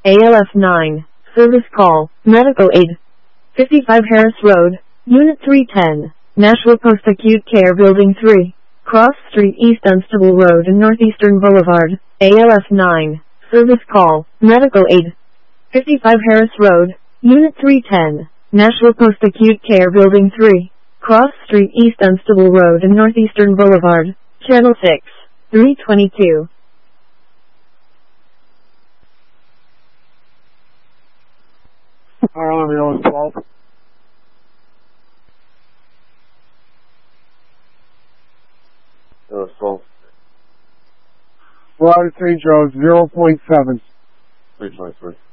ALF 9. Service call. Medical aid. 55 Harris Road, Unit 310. Nashua Post Acute Care Building 3. Cross Street East Dunstable Road and Northeastern Boulevard. ALF 9. Service call. Medical aid. 55 Harris Road, Unit 310. Nashua Post Acute Care Building 3. Cross Street East Dunstable Road and Northeastern Boulevard. Channel 6. 322. Harlem 12. False. We're out of St. Joe's, 0.7. 323.